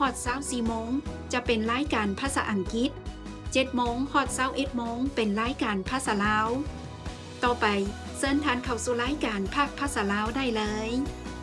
อด24โมงจะเป็นรายการภาษาอังกฤษ7โมงฮอด21โมงเป็นรายการภาษาลาวต่อไปเชิญทานเข้าสู่รายการภาคภาษาลาวได้เลย